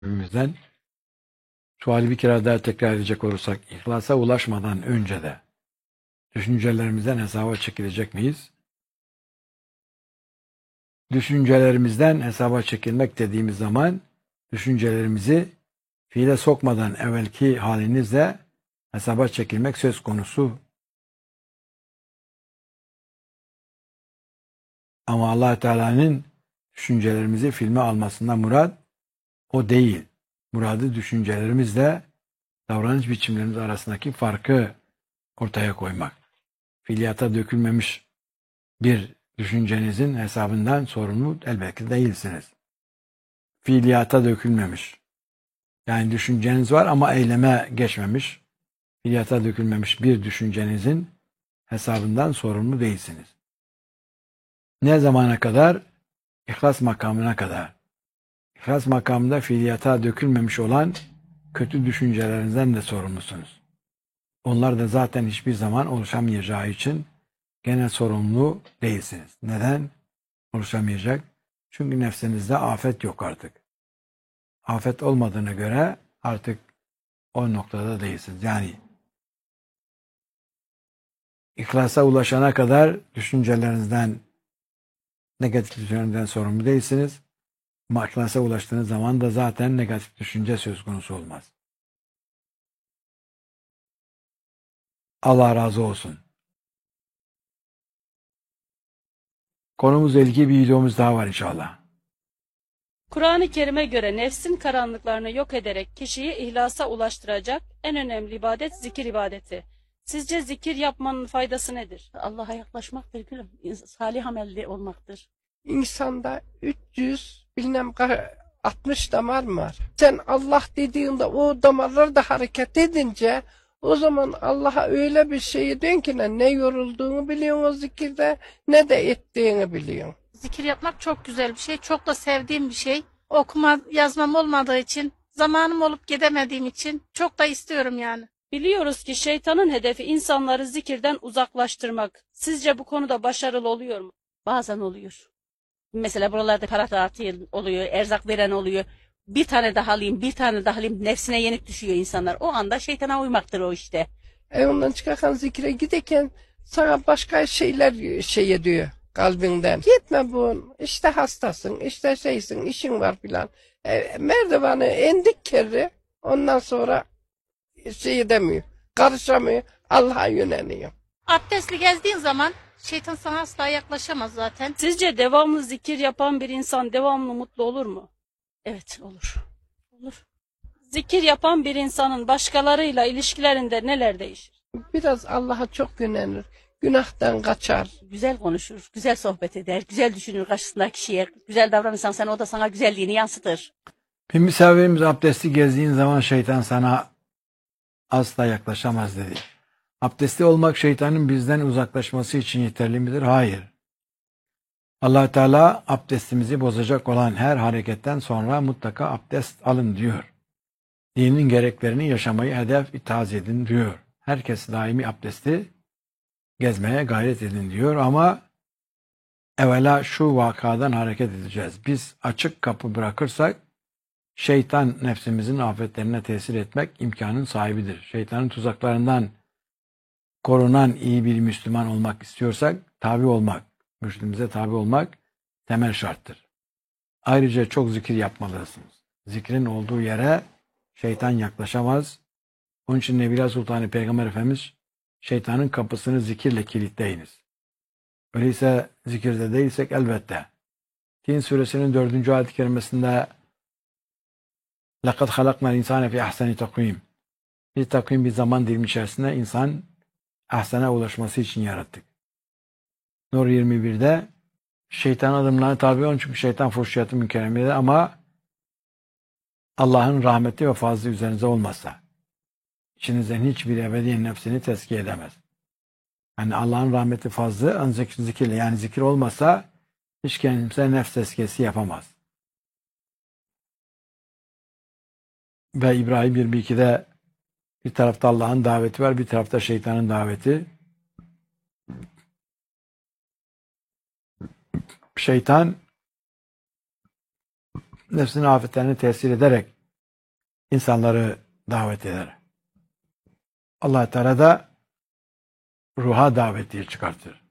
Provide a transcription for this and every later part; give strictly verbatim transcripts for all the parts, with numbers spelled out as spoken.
Bizden suali bir kere daha tekrar edecek olursak, ihlasa ulaşmadan önce de düşüncelerimizden hesaba çekilecek miyiz? Düşüncelerimizden hesaba çekilmek dediğimiz zaman, düşüncelerimizi fiile sokmadan evvelki halinizle hesaba çekilmek söz konusu. Ama Allah Teala'nın düşüncelerimizi filme almasından murad o değil. Muradı düşüncelerimizle davranış biçimlerimiz arasındaki farkı ortaya koymak. Fiiliyata dökülmemiş bir düşüncenizin hesabından sorumlu elbette değilsiniz. Fiiliyata dökülmemiş. Yani düşünceniz var ama eyleme geçmemiş. Fiiliyata dökülmemiş bir düşüncenizin hesabından sorumlu değilsiniz. Ne zamana kadar? İhlas makamına kadar. İhlas makamında fiiliyata dökülmemiş olan kötü düşüncelerinizden de sorumlusunuz. Onlar da zaten hiçbir zaman oluşamayacağı için gene sorumlu değilsiniz. Neden? Oluşamayacak. Çünkü nefsinizde afet yok artık. Afet olmadığına göre artık o noktada değilsiniz. Yani ihlasa ulaşana kadar düşüncelerinizden, negatif düşüncelerinizden sorumlu değilsiniz. Ama ihlasa ulaştığınız zaman da zaten negatif düşünce söz konusu olmaz. Allah razı olsun. Konumuzla ilgili bir videomuz daha var inşallah. Kur'an-ı Kerim'e göre nefsin karanlıklarını yok ederek kişiyi ihlasa ulaştıracak en önemli ibadet zikir ibadeti. Sizce zikir yapmanın faydası nedir? Allah'a yaklaşmaktır gülüm. Salih amelli olmaktır. İnsanda üç yüz bilmem ka- altmış damar mı var? Sen Allah dediğinde o damarlar da hareket edince o zaman Allah'a öyle bir şeyi dön ki ne yorulduğunu biliyorsun o zikirde ne de ettiğini biliyorsun. Zikir yapmak çok güzel bir şey. Çok da sevdiğim bir şey. Okuma yazmam olmadığı için, zamanım olup gidemediğim için çok da istiyorum yani. Biliyoruz ki şeytanın hedefi insanları zikirden uzaklaştırmak. Sizce bu konuda başarılı oluyor mu? Bazen oluyor. Mesela buralarda para dağıtıyor oluyor, erzak veren oluyor. Bir tane daha alayım, bir tane daha alayım. Nefsine yenik düşüyor insanlar. O anda şeytana uymaktır o işte. Evden çıkarken zikre giderken sana başka şeyler şey ediyor kalbinden. Gitme bu, işte hastasın, işte şeysin, işin var filan. E, merdivanı endik kere ondan sonra şey edemiyor, karışamıyor, Allah'a yöneliyor. Abdestli gezdiğin zaman şeytan sana asla yaklaşamaz zaten. Sizce devamlı zikir yapan bir insan devamlı mutlu olur mu? Evet, olur. Olur. Zikir yapan bir insanın başkalarıyla ilişkilerinde neler değişir? Biraz Allah'a çok yönelir, günahtan kaçar. Güzel konuşur, güzel sohbet eder, güzel düşünür karşısındaki kişiye. Güzel davranırsan sen o da sana güzelliğini yansıtır. Bir misafirimiz abdesti gezdiğin zaman şeytan sana asla yaklaşamaz dedi. Abdestli olmak şeytanın bizden uzaklaşması için yeterli midir? Hayır. Allah Teala abdestimizi bozacak olan her hareketten sonra mutlaka abdest alın diyor. Dinin gereklerini yaşamayı hedef itaat edin diyor. Herkes daimi abdesti gezmeye gayret edin diyor ama evvela şu vakadan hareket edeceğiz. Biz açık kapı bırakırsak şeytan nefsimizin afetlerine tesir etmek imkanın sahibidir. Şeytanın tuzaklarından korunan iyi bir Müslüman olmak istiyorsak tabi olmak, mürşidimize tabi olmak temel şarttır. Ayrıca çok zikir yapmalısınız. Zikrin olduğu yere şeytan yaklaşamaz. Onun için Nebila Sultanı Peygamber Efendimiz şeytanın kapısını zikirle kilitleyiniz. Öyleyse zikirde değilsek elbette. Tin suresinin dördüncü ayet-i kerimesinde لَقَدْ خَلَقْنَا الْاِنْسَانَ فِي اَحْسَنِ takvim. Bir takvim bir zaman dilimi içerisinde insan ahsana ulaşması için yarattık. Nur yirmi birde şeytan adımlarına tabi olun çünkü şeytan fuhşiyatı münkeremede ama Allah'ın rahmeti ve fazlı üzerinize olmazsa içinizden hiçbir ebediyen nefsini tezkiye edemez. Yani Allah'ın rahmeti fazlı ancak zikirle yani zikir olmasa hiç kimse nefs tezkiyesi yapamaz. Ve İbrahim yirmi ikide bir tarafta Allah'ın daveti var, bir tarafta şeytanın daveti. Şeytan nefsinin afetlerini tesir ederek insanları davet eder. Allah Teala da ruha daveti çıkartır.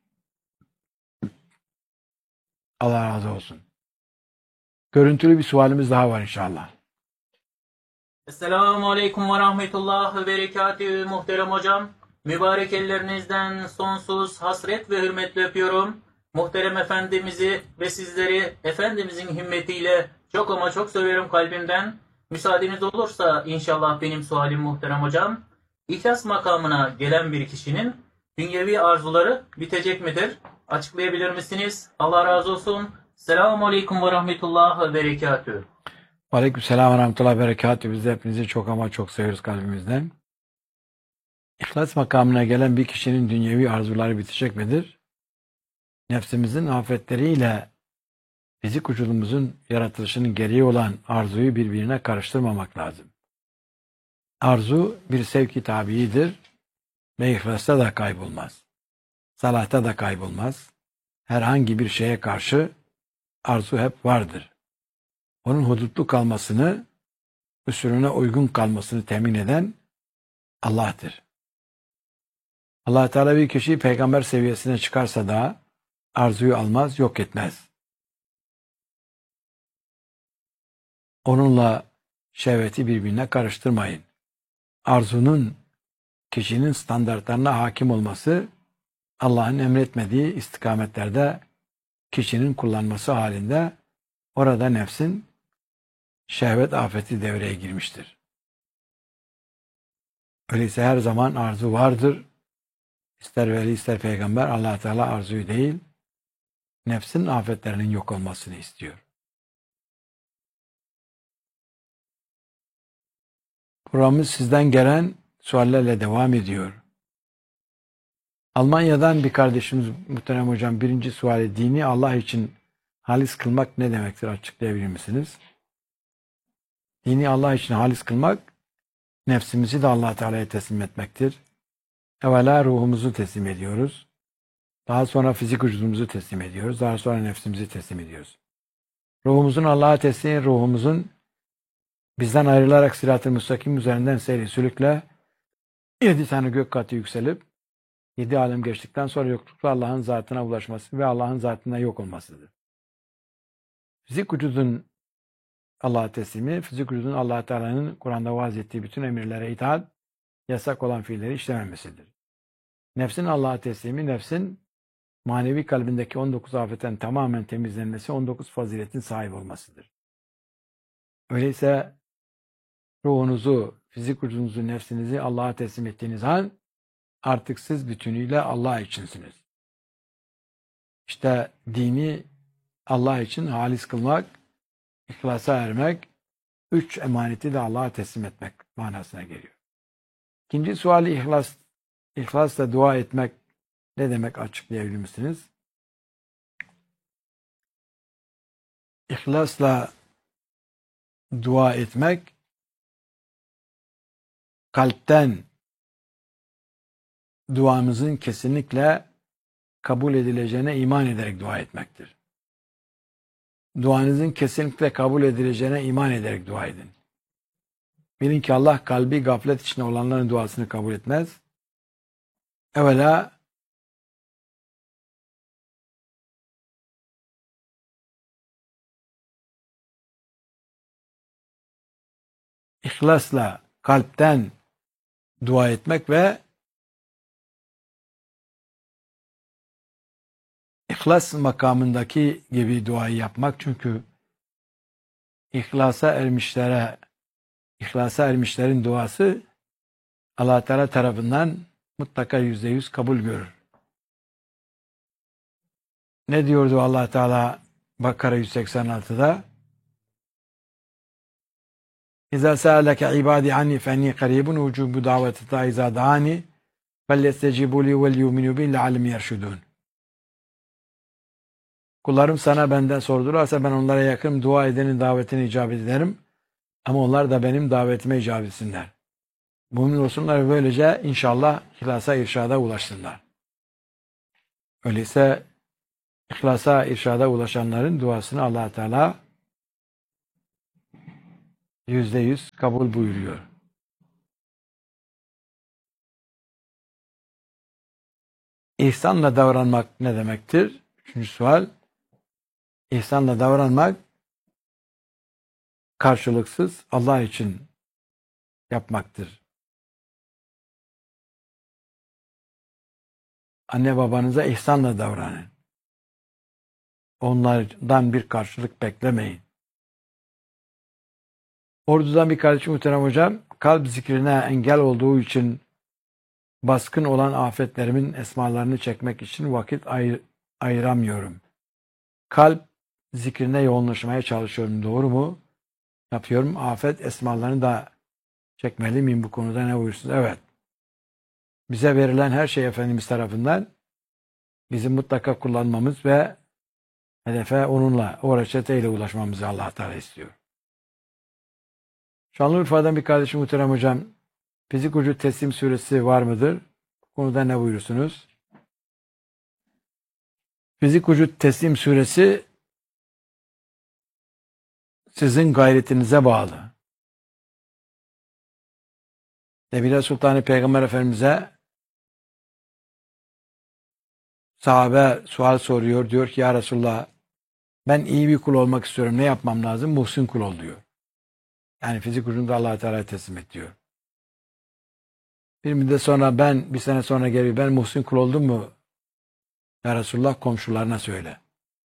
Allah razı olsun. Görüntülü bir sualimiz daha var inşallah. Esselamu Aleyküm ve Rahmetullah ve Berekatühü muhterem hocam. Mübarek ellerinizden sonsuz hasret ve hürmetle öpüyorum. Muhterem Efendimiz'i ve sizleri Efendimizin himmetiyle çok ama çok seviyorum kalbimden. Müsaadeniz olursa inşallah benim sualim muhterem hocam. İhlas makamına gelen bir kişinin dünyevi arzuları bitecek midir? Açıklayabilir misiniz? Allah razı olsun. Selamun Aleyküm ve Rahmetullah ve Berekatühü. Aleykümselam ve rahmetullahi ve berekatühü. Biz de hepinizi çok ama çok seviyoruz kalbimizden. İhlas makamına gelen bir kişinin dünyevi arzuları bitecek midir? Nefsimizin afetleriyle fizik vücudumuzun yaratılışının gereği olan arzuyu birbirine karıştırmamak lazım. Arzu bir sevki tabiidir ve ihlasta da kaybolmaz. Salahta da kaybolmaz. Herhangi bir şeye karşı arzu hep vardır. Onun hudutlu kalmasını, usulüne uygun kalmasını temin eden Allah'tır. Allah Teala bir kişiyi peygamber seviyesine çıkarsa da arzuyu almaz, yok etmez. Onunla şehveti birbirine karıştırmayın. Arzunun kişinin standartlarına hakim olması, Allah'ın emretmediği istikametlerde kişinin kullanması halinde orada nefsin şehvet afeti devreye girmiştir. Öyleyse her zaman arzu vardır. İster veli ister peygamber Allah Teala arzuyu değil, nefsin afetlerinin yok olmasını istiyor. Programımız sizden gelen suallerle devam ediyor. Almanya'dan bir kardeşimiz muhterem hocam birinci suali dini Allah için halis kılmak ne demektir açıklayabilir misiniz? Dini Allah için halis kılmak nefsimizi de Allah Teala'ya teslim etmektir. Evvela ruhumuzu teslim ediyoruz. Daha sonra fizik vücudumuzu teslim ediyoruz. Daha sonra nefsimizi teslim ediyoruz. Ruhumuzun Allah'a teslim, ruhumuzun bizden ayrılarak sırat-ı müstakim üzerinden seyri sülükle yedi tane gök katı yükselip yedi alem geçtikten sonra yoklukta Allah'ın zatına ulaşması ve Allah'ın zatına yok olmasıdır. Fizik vücudun Allah'a teslimi, fizik vücudun Allah Teala'nın Kur'an'da vaaz ettiği bütün emirlere itaat, yasak olan fiilleri işlememesidir. Nefsin Allah'a teslimi, nefsin manevi kalbindeki on dokuz afetten tamamen temizlenmesi, on dokuz faziletin sahibi olmasıdır. Öyleyse ruhunuzu, fizik vücudunuzu, nefsinizi Allah'a teslim ettiğiniz an artık siz bütünüyle Allah içinsiniz. İşte dini Allah için halis kılmak, ihlasa ermek, üç emaneti de Allah'a teslim etmek manasına geliyor. İkinci suali ihlas, ihlasla dua etmek ne demek açıklayabilir misiniz? İhlasla dua etmek, kalpten duamızın kesinlikle kabul edileceğine iman ederek dua etmektir. Duanızın kesinlikle kabul edileceğine iman ederek dua edin. Bilin ki Allah kalbi gaflet içinde olanların duasını kabul etmez. Evvela ihlasla kalpten dua etmek ve İhlas makamındaki gibi duayı yapmak, çünkü ihlasa ermişlere, ihlasa ermişlerin duası Allah Teala tarafından mutlaka yüzde yüz kabul görür. Ne diyordu Allah Teala Bakara yüz seksen altıda? İzâ sâleke ibâdi anni fenni karîbun ucûbu daveti ta izâ dâni fellestecibû li vel yu'minû bi le'allem yerşudûn. Kullarım sana benden sordularsa ben onlara yakın, dua edenin davetine icabet ederim. Ama onlar da benim davetime icabet etsinler. Mümin olsunlar, böylece inşallah ihlasa, irşada ulaşsınlar. Öyleyse ihlasa, irşada ulaşanların duasını Allah Teala yüzde yüz kabul buyuruyor. İhsanla davranmak ne demektir? Üçüncü sual. İhsanla davranmak karşılıksız Allah için yapmaktır. Anne babanıza ihsanla davranın. Onlardan bir karşılık beklemeyin. Ordu'dan bir kardeşim muhterem hocam, kalp zikrine engel olduğu için baskın olan afetlerimin esmalarını çekmek için vakit ayır, ayıramıyorum. Kalp zikrine yoğunlaşmaya çalışıyorum. Doğru mu? Yapıyorum. Afet esmalarını da çekmeli miyim bu konuda, ne buyursunuz? Evet. Bize verilen her şey Efendimiz tarafından bizim mutlaka kullanmamız ve hedefe onunla, o reçeteyle ulaşmamızı Allah Teala istiyor. Şanlıurfa'dan bir kardeşim muhterem hocam, Fizik Ucu Teslim Suresi var mıdır? Bu konuda ne buyurursunuz? Fizik Ucu Teslim Suresi sizin gayretinize bağlı. Nebile Sultanı Peygamber Efendimiz'e sahabe sual soruyor. Diyor ki ya Resulullah, ben iyi bir kul olmak istiyorum. Ne yapmam lazım? Muhsin kul ol diyor. Yani fizik ucunda Allah-u Teala'ya teslim et diyor. Bir müddet sonra ben, bir sene sonra geliyor. Ben muhsin kul oldum mu? Ya Resulullah, komşularına söyle.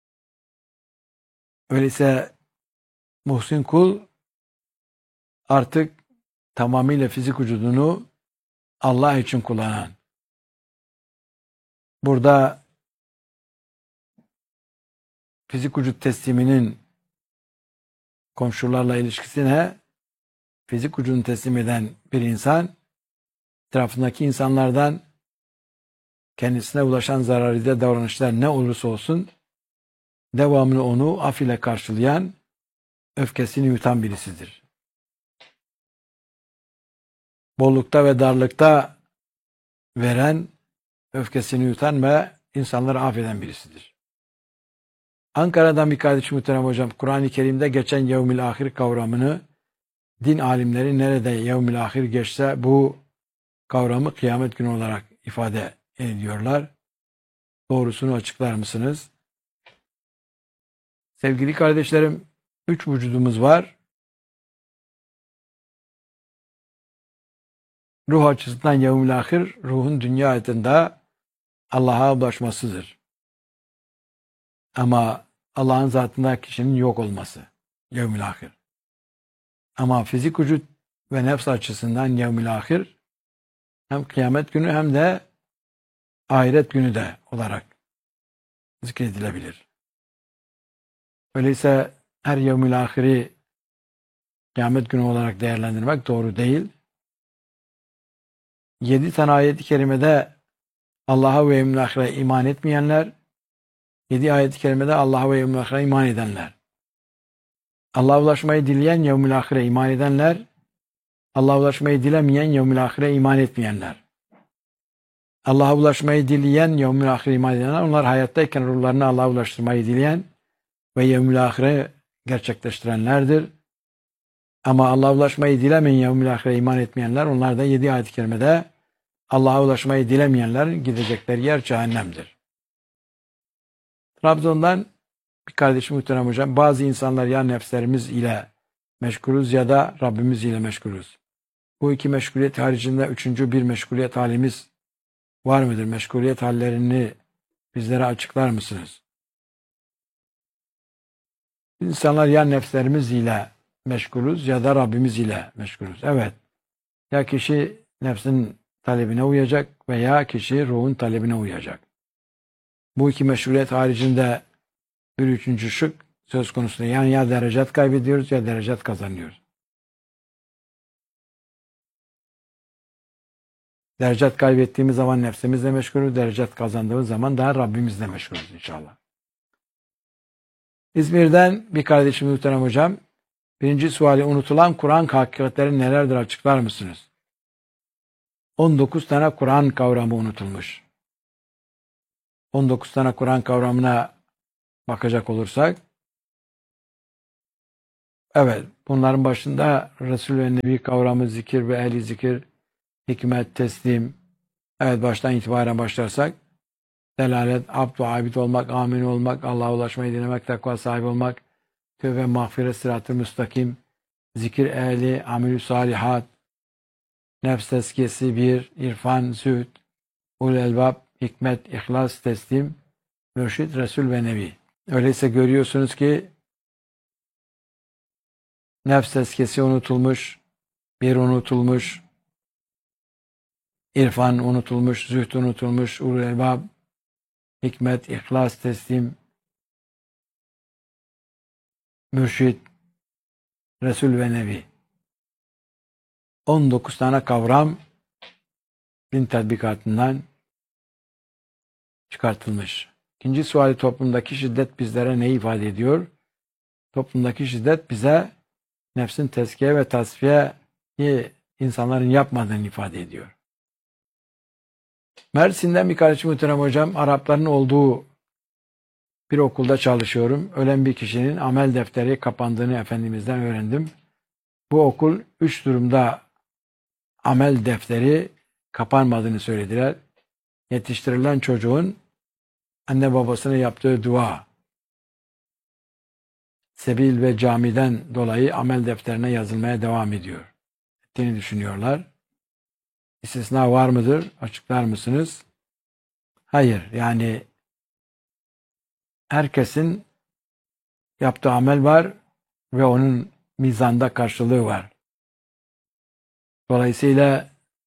Öyleyse muhsin kul artık tamamıyla fizik vücudunu Allah için kullanan. Burada fizik vücut tesliminin komşularla ilişkisine, fizik vücudunu teslim eden bir insan etrafındaki insanlardan kendisine ulaşan zararlı davranışlar ne olursa olsun devamlı onu af ile karşılayan, öfkesini yutan birisidir. Bollukta ve darlıkta veren, öfkesini yutan ve insanları affeden birisidir. Ankara'dan bir kardeşim muhterem hocam, Kur'an-ı Kerim'de geçen yevmil ahir kavramını, din alimleri nerede yevmil ahir geçse bu kavramı kıyamet günü olarak ifade ediyorlar. Doğrusunu açıklar mısınız? Sevgili kardeşlerim, üç vücudumuz var. Ruh açısından yevmil ahir, ruhun dünya hayatında Allah'a ulaşmasıdır. Ama Allah'ın zatında kişinin yok olması yevmil ahir. Ama fizik vücut ve nefs açısından yevmil ahir hem kıyamet günü hem de ahiret günü de olarak zikredilebilir. Öyleyse her yevmil ahiri kıyamet günü olarak değerlendirmek doğru değil. Yedi tane ayet-i kerimede Allah'a ve yevmil ahire iman etmeyenler, yedi ayet-i kerimede Allah'a ve yevmil ahire iman edenler. Allah'a ulaşmayı dileyen yevmil ahire iman edenler, Allah'a ulaşmayı dilemeyen yevmil ahire iman etmeyenler. Allah'a ulaşmayı dileyen yevmil ahire iman edenler, onlar hayattayken ruhlarını Allah'a ulaştırmayı dileyen ve yevmil ahire gerçekleştirenlerdir. Ama Allah'a ulaşmayı dilemeyen yevmil ahire iman etmeyenler, onlar da yedi ayet-i kerimede Allah'a ulaşmayı dilemeyenler gidecekleri yer cehennemdir. Trabzon'dan bir kardeşim muhterem hocam, bazı insanlar ya nefslerimiz ile meşgulüz ya da Rabbimiz ile meşgulüz. Bu iki meşguliyet haricinde üçüncü bir meşguliyet halimiz var mıdır? Meşguliyet hallerini bizlere açıklar mısınız? İnsanlar ya nefslerimiz ile meşgulüz ya da Rabbimiz ile meşgulüz. Evet. Ya kişi nefsin talebine uyacak veya kişi ruhun talebine uyacak. Bu iki meşguliyet haricinde bir üçüncü şık söz konusu. Yani ya derecat kaybediyoruz ya derecat kazanıyoruz. Derecat kaybettiğimiz zaman nefsimizle meşgulüz, derecat kazandığımız zaman daha Rabbimizle meşgulüz inşallah. İzmir'den bir kardeşim muhterem hocam, birinci suali unutulan Kur'an hakikatleri nelerdir açıklar mısınız? on dokuz tane Kur'an kavramı unutulmuş. on dokuz tane Kur'an kavramına bakacak olursak, Evet, bunların başında Resul ve Nebi kavramı, zikir ve ehli zikir, hikmet, teslim. Evet, baştan itibaren başlarsak delalet, abd ve abid olmak, amin olmak, Allah'a ulaşmayı dilemek, takva sahibi olmak, tövbe, mağfiret, sırat-ı müstakim, zikir ehli, amelü salihat, nefs tezkiyesi bir, irfan, zühd, ul elbab, hikmet, ihlas, teslim, mürşid, Resul ve Nebi. Öyleyse görüyorsunuz ki nefs tezkiyesi unutulmuş, bir unutulmuş, irfan unutulmuş, zühd unutulmuş, ul elbab, hikmet, ihlas, teslim, mürşid, Resul ve Nebi. on dokuz tane kavram din tatbikatından çıkartılmış. İkinci suali, toplumdaki şiddet bizlere ne ifade ediyor? Toplumdaki şiddet bize nefsin tezkiye ve tasfiyeyi insanların yapmadığını ifade ediyor. Mersin'den bir kardeşim muhterem hocam, Arapların olduğu bir okulda çalışıyorum. Ölen bir kişinin amel defteri kapandığını Efendimiz'den öğrendim. Bu okul üç durumda amel defteri kapanmadığını söylediler. Yetiştirilen çocuğun anne babasına yaptığı dua, sebil ve camiden dolayı amel defterine yazılmaya devam ediyor ettiğini düşünüyorlar. İstisna var mıdır? Açıklar mısınız? Hayır. Yani herkesin yaptığı amel var ve onun mizanda karşılığı var. Dolayısıyla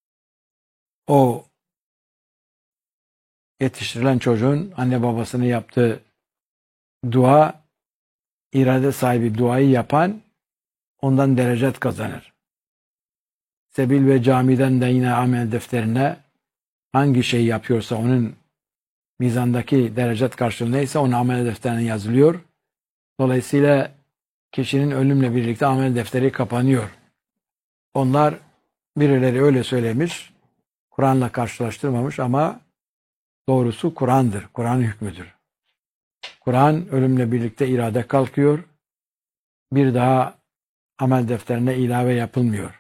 o yetiştirilen çocuğun anne babasının yaptığı dua, irade sahibi duayı yapan ondan derecet kazanır. Sebil ve camiden de yine amel defterine hangi şeyi yapıyorsa onun mizandaki derecet karşılığı neyse onun amel defterine yazılıyor. Dolayısıyla kişinin ölümle birlikte amel defteri kapanıyor. Onlar birileri öyle söylemiş, Kur'an'la karşılaştırmamış ama doğrusu Kur'an'dır, Kur'an hükmüdür. Kur'an ölümle birlikte irade kalkıyor, bir daha amel defterine ilave yapılmıyor.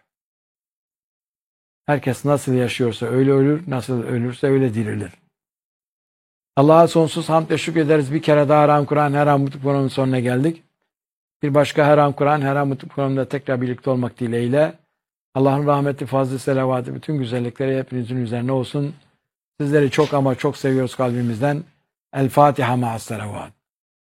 Herkes nasıl yaşıyorsa öyle ölür, nasıl ölürse öyle dirilir. Allah'a sonsuz hamd ve şükür ederiz. Bir kere daha Her An Kur'an, Her An Mutlu programının sonuna geldik. Bir başka Her An Kur'an, Her An Mutlu programında tekrar birlikte olmak dileğiyle Allah'ın rahmeti, fazlı, selavatı, bütün güzellikleri hepinizin üzerine olsun. Sizleri çok ama çok seviyoruz kalbimizden. El Fatiha ma'as selavat.